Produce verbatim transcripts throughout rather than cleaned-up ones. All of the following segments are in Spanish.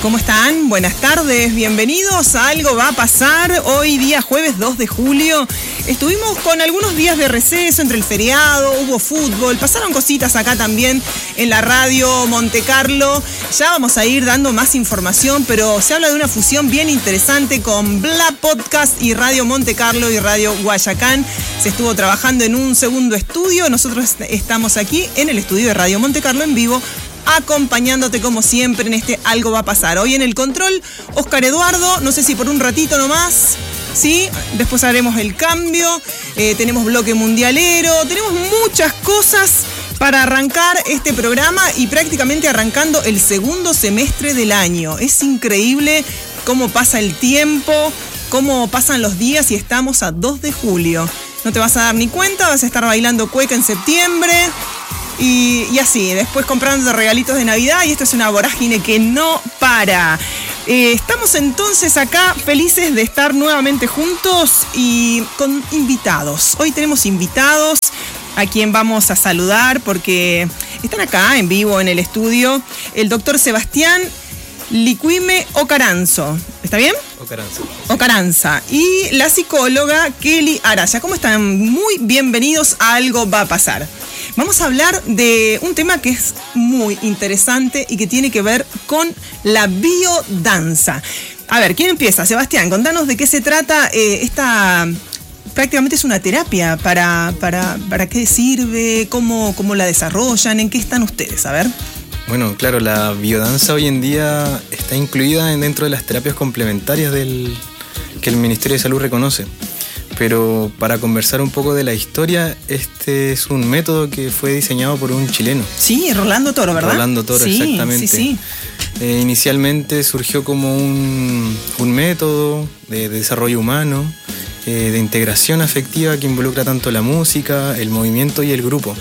¿Cómo están? Buenas tardes, bienvenidos a Algo Va a Pasar. Hoy día jueves dos de julio. Estuvimos con algunos días de receso entre el feriado, hubo fútbol, pasaron cositas acá también en la radio Monte Carlo. Ya vamos a ir dando más información, pero se habla de una fusión bien interesante con Bla Podcast y Radio Monte Carlo y Radio Guayacán. Se estuvo trabajando en un segundo estudio. Nosotros estamos aquí en el estudio de Radio Monte Carlo en vivo, acompañándote como siempre en este Algo Va a Pasar. Hoy en el control, Oscar Eduardo, no sé si por un ratito nomás, ¿sí? Después haremos el cambio, eh, tenemos bloque mundialero, tenemos muchas cosas para arrancar este programa y prácticamente arrancando el segundo semestre del año. Es increíble cómo pasa el tiempo, cómo pasan los días y estamos a dos de julio. No te vas a dar ni cuenta, vas a estar bailando cueca en septiembre. Y, y así, después comprando regalitos de Navidad y esto es una vorágine que no para. Eh, estamos entonces acá felices de estar nuevamente juntos y con invitados. Hoy tenemos invitados a quien vamos a saludar porque están acá en vivo en el estudio. El doctor Sebastián Licuime Ocaranzo. ¿Está bien? Ocaranza. Ocaranza. Y la psicóloga Kelly Araya. ¿Cómo están? Muy bienvenidos a Algo Va a Pasar. Vamos a hablar de un tema que es muy interesante y que tiene que ver con la biodanza. A ver, ¿quién empieza? Sebastián, contanos de qué se trata eh, esta... Prácticamente es una terapia. ¿Para, para, para qué sirve? ¿Cómo, cómo la desarrollan? ¿En qué están ustedes? A ver. Bueno, claro, la biodanza hoy en día está incluida dentro de las terapias complementarias del, que el Ministerio de Salud reconoce. Pero para conversar un poco de la historia, este es un método que fue diseñado por un chileno. Sí, Rolando Toro, ¿verdad? Rolando Toro, sí, exactamente. Sí, sí. Eh, inicialmente surgió como un, un método de, de desarrollo humano, eh, de integración afectiva que involucra tanto la música, el movimiento y el grupo.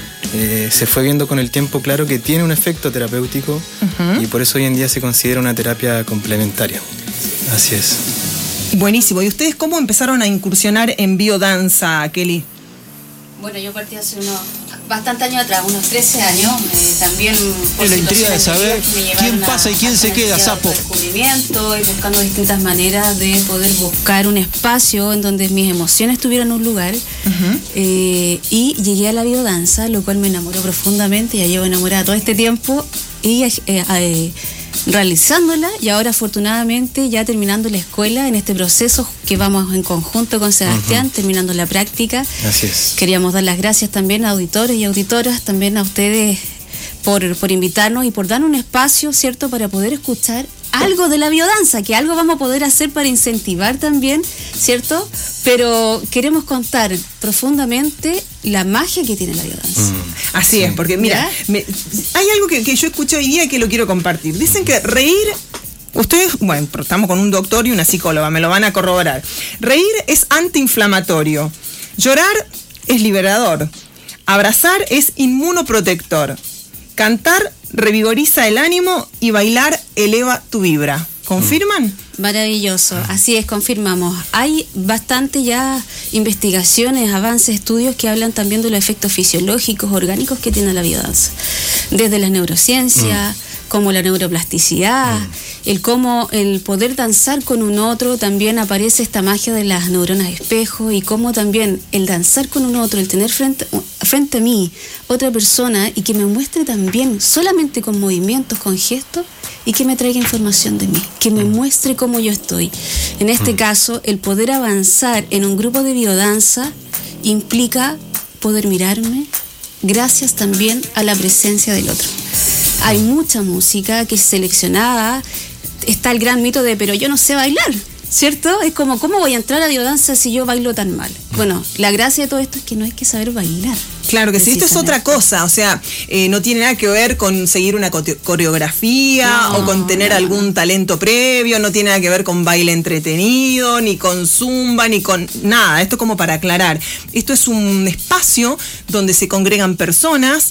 Eh, se fue viendo con el tiempo, claro, que tiene un efecto terapéutico uh-huh. y por eso hoy en día se considera una terapia complementaria. Así es. Buenísimo. ¿Y ustedes cómo empezaron a incursionar en biodanza, Kelly? Bueno, yo partí hace unos bastantes años atrás, unos trece años, eh, también por la intriga de saber quién pasa y quién se queda, sapo. Descubrimiento y buscando distintas maneras de poder buscar un espacio en donde mis emociones tuvieran un lugar. Uh-huh. eh, y llegué a la biodanza, lo cual me enamoró profundamente, ya llevo enamorada todo este tiempo y eh, eh, realizándola y ahora afortunadamente ya terminando la escuela en este proceso que vamos en conjunto con Sebastián, uh-huh. terminando la práctica. Así es. Queríamos dar las gracias también a auditores y auditoras, también a ustedes por, por invitarnos y por dar un espacio, ¿cierto?, para poder escuchar algo de la biodanza, que algo vamos a poder hacer para incentivar también, ¿cierto? Pero queremos contar profundamente la magia que tiene la biodanza. Mm, así sí. es, porque mira, me, hay algo que, que yo escuché hoy día que lo quiero compartir. Dicen que reír, ustedes, bueno, estamos con un doctor y una psicóloga, me lo van a corroborar. Reír es antiinflamatorio, llorar es liberador, abrazar es inmunoprotector, cantar revigoriza el ánimo y bailar eleva tu vibra. ¿Confirman? Maravilloso, así es, confirmamos. Hay bastante ya investigaciones, avances, estudios que hablan también de los efectos fisiológicos, orgánicos que tiene la biodanza. Desde las neurociencias, mm. como la neuroplasticidad, mm. el cómo el poder danzar con un otro, también aparece esta magia de las neuronas espejo y cómo también el danzar con un otro, el tener frente, frente a mí otra persona y que me muestre también solamente con movimientos, con gestos y que me traiga información de mí, que me muestre cómo yo estoy. En este caso, el poder avanzar en un grupo de biodanza implica poder mirarme gracias también a la presencia del otro. Hay mucha música que es seleccionada, está el gran mito de pero yo no sé bailar, ¿cierto? Es como, ¿cómo voy a entrar a biodanza si yo bailo tan mal? Bueno, la gracia de todo esto es que no hay que saber bailar. Claro que sí, esto es otra cosa, o sea, eh, no tiene nada que ver con seguir una coreografía no, o con tener no. algún talento previo, no tiene nada que ver con baile entretenido, ni con zumba, ni con nada, esto como para aclarar. Esto es un espacio donde se congregan personas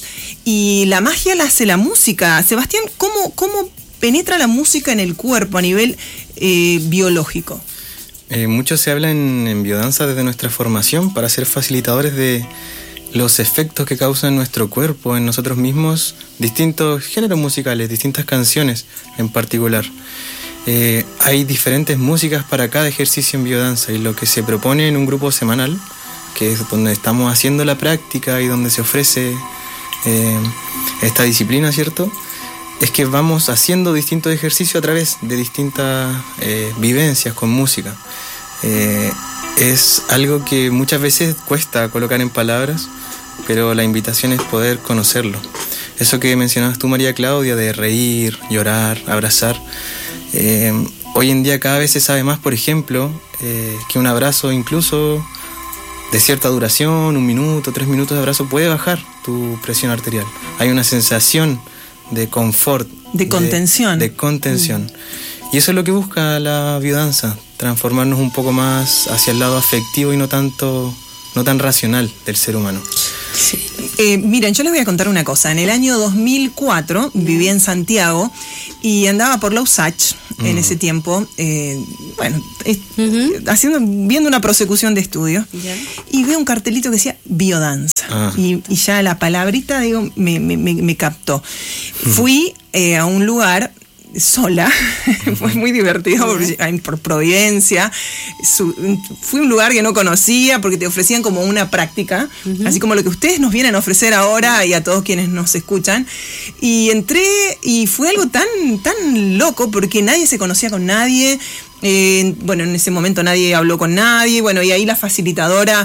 y la magia la hace la música. Sebastián, ¿cómo, cómo penetra la música en el cuerpo a nivel eh, biológico? Eh, mucho se habla en, en biodanza desde nuestra formación para ser facilitadores de los efectos que causan en nuestro cuerpo, en nosotros mismos, distintos géneros musicales, distintas canciones en particular. Eh, hay diferentes músicas para cada ejercicio en biodanza, y lo que se propone en un grupo semanal, que es donde estamos haciendo la práctica y donde se ofrece eh, esta disciplina, ¿cierto?, es que vamos haciendo distintos ejercicios a través de distintas eh, vivencias con música. Eh, es algo que muchas veces cuesta colocar en palabras, pero la invitación es poder conocerlo. Eso que mencionabas tú, María Claudia, de reír, llorar, abrazar, eh, hoy en día cada vez se sabe más, por ejemplo, eh, que un abrazo incluso de cierta duración, un minuto, tres minutos de abrazo, puede bajar tu presión arterial. Hay una sensación de confort, de contención. De, de contención. Mm. Y eso es lo que busca la biodanza, transformarnos un poco más hacia el lado afectivo y no tanto, no tan racional del ser humano. Sí. Eh, miren, yo les voy a contar una cosa. En el año dos mil cuatro viví en Santiago y andaba por la USACH mm. en ese tiempo, eh, bueno, eh, uh-huh. haciendo, viendo una prosecución de estudios, yeah. y veo un cartelito que decía biodanza. Ah. Y, y ya la palabrita, digo, me, me, me, me captó. Mm. Fui eh, a un lugar sola, fue muy divertido por, por Providencia. Su, fui a un lugar que no conocía porque te ofrecían como una práctica, uh-huh. así como lo que ustedes nos vienen a ofrecer ahora y a todos quienes nos escuchan. Y entré y fue algo tan, tan loco porque nadie se conocía con nadie. Eh, bueno, en ese momento nadie habló con nadie, bueno, y ahí la facilitadora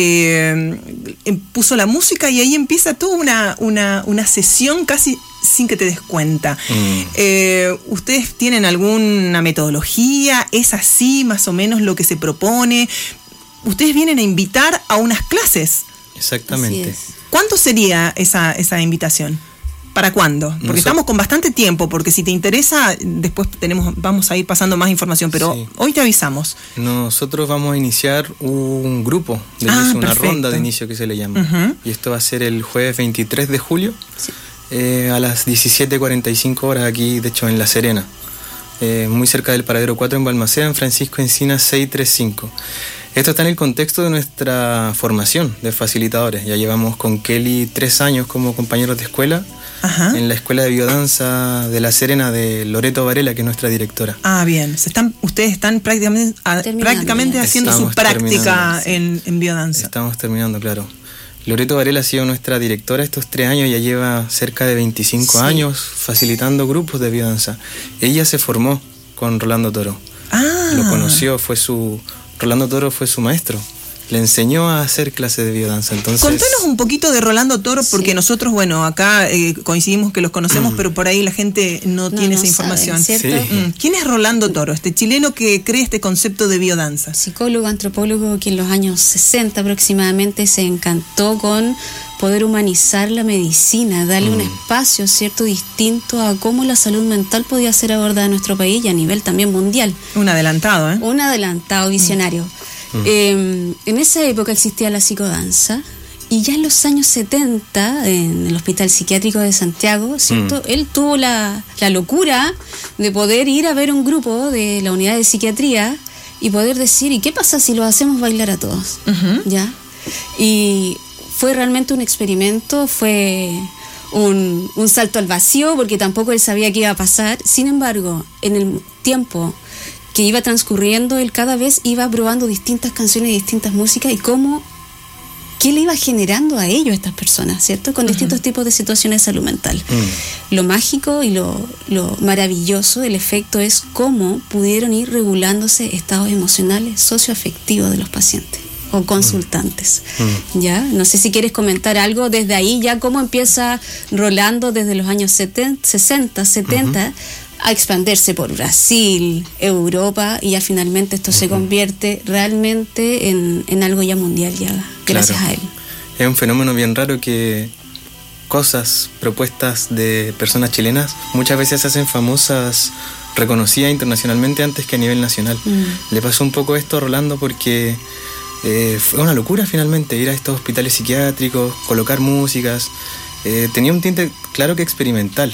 eh, puso la música y ahí empieza toda una, una, una sesión casi sin que te des cuenta. Mm. Eh, ¿Ustedes tienen alguna metodología? ¿Es así más o menos lo que se propone? Ustedes vienen a invitar a unas clases. Exactamente. ¿Cuánto sería esa, esa invitación? ¿Para cuándo? Porque Nosotros, estamos con bastante tiempo, porque si te interesa, después tenemos, vamos a ir pasando más información, pero sí. hoy te avisamos. Nosotros vamos a iniciar un grupo de ah, inicio, una ronda de inicio que se le llama. Uh-huh. Y esto va a ser el jueves veintitrés de julio, sí. eh, a las diecisiete cuarenta y cinco horas aquí, de hecho, en La Serena. Eh, muy cerca del Paradero cuatro en Balmaceda, en Francisco Encinas seiscientos treinta y cinco. Esto está en el contexto de nuestra formación de facilitadores. Ya llevamos con Kelly tres años como compañeros de escuela. Ajá. En la Escuela de Biodanza de La Serena de Loreto Varela, que es nuestra directora. Ah, bien. Se están, ustedes están prácticamente, a, prácticamente haciendo su práctica en, en biodanza. Estamos terminando, claro. Loreto Varela ha sido nuestra directora estos tres años, ya lleva cerca de veinticinco sí. años facilitando grupos de biodanza. Ella se formó con Rolando Toro. Ah. Lo conoció, fue su... Rolando Toro fue su maestro. Le enseñó a hacer clases de biodanza. Entonces, contanos un poquito de Rolando Toro, porque sí. nosotros, bueno, acá eh, coincidimos que los conocemos, mm. pero por ahí la gente no, no tiene no esa información. Saben, ¿cierto? Sí. Mm. ¿Quién es Rolando Toro, este chileno que crea este concepto de biodanza? Psicólogo, antropólogo, que en los años sesenta aproximadamente se encantó con poder humanizar la medicina, darle mm. un espacio, ¿cierto?, distinto a cómo la salud mental podía ser abordada en nuestro país y a nivel también mundial. Un adelantado, ¿eh? Un adelantado, visionario. Mm. Mm. Eh, en esa época existía la psicodanza y ya en los años setenta, en el Hospital Psiquiátrico de Santiago, ¿cierto? Mm. Él tuvo la, la locura de poder ir a ver un grupo de la unidad de psiquiatría y poder decir, ¿y qué pasa si los hacemos bailar a todos? Uh-huh. ¿Ya? Y fue realmente un experimento, fue un, un salto al vacío porque tampoco él sabía qué iba a pasar. Sin embargo, en el tiempo que iba transcurriendo, él cada vez iba probando distintas canciones y distintas músicas y cómo, qué le iba generando a ellos, a estas personas, ¿cierto? Con uh-huh. distintos tipos de situaciones de salud mental. Uh-huh. Lo mágico y lo, lo maravilloso del efecto es cómo pudieron ir regulándose estados emocionales socioafectivos de los pacientes o consultantes. Uh-huh. ¿Ya? No sé si quieres comentar algo desde ahí, ya cómo empieza Rolando desde los años setenta, sesenta, setenta, uh-huh. a expandirse por Brasil, Europa, y ya finalmente esto uh-huh. se convierte realmente en, en algo ya mundial, ya gracias claro. a él. Es un fenómeno bien raro que cosas, propuestas de personas chilenas muchas veces se hacen famosas, reconocidas internacionalmente antes que a nivel nacional. Uh-huh. Le pasó un poco esto a Rolando porque eh, fue una locura finalmente ir a estos hospitales psiquiátricos, colocar músicas. Eh, tenía un tinte claro que experimental.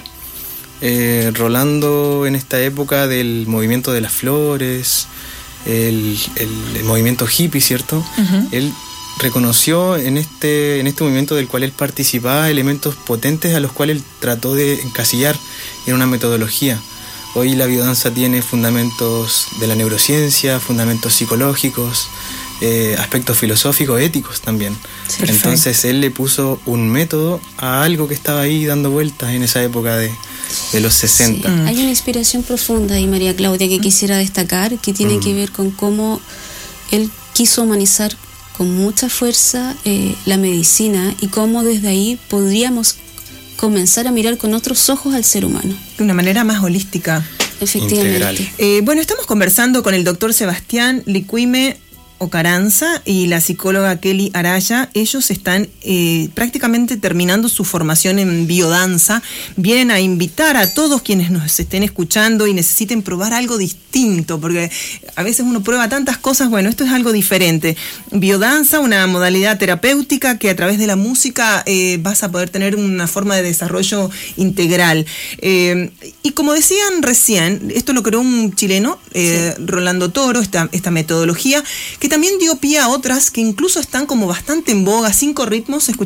Eh, Rolando en esta época del movimiento de las flores, el, el, el movimiento hippie, ¿cierto? Uh-huh. Él reconoció en este, en este movimiento del cual él participaba elementos potentes a los cuales él trató de encasillar en una metodología. Hoy la biodanza tiene fundamentos de la neurociencia, fundamentos psicológicos, eh, aspectos filosóficos, éticos también. Sí, Entonces él le puso un método a algo que estaba ahí dando vueltas en esa época de, de los sesenta. Sí. Mm. Hay una inspiración profunda ahí, María Claudia, que quisiera destacar, que tiene mm. que ver con cómo él quiso humanizar con mucha fuerza eh, la medicina y cómo desde ahí podríamos comenzar a mirar con otros ojos al ser humano. De una manera más holística. Efectivamente. Eh, bueno, estamos conversando con el doctor Sebastián Licuime Ocaranza y la psicóloga Kelly Araya. Ellos están eh, prácticamente terminando su formación en biodanza. Vienen a invitar a todos quienes nos estén escuchando y necesiten probar algo distinto, porque a veces uno prueba tantas cosas. Bueno, esto es algo diferente. Biodanza, una modalidad terapéutica que a través de la música eh, vas a poder tener una forma de desarrollo integral. Eh, y como decían recién, esto lo creó un chileno, eh, sí. Rolando Toro, esta, esta metodología, que también dio pie a otras que incluso están como bastante en boga, cinco ritmos. Escuchamos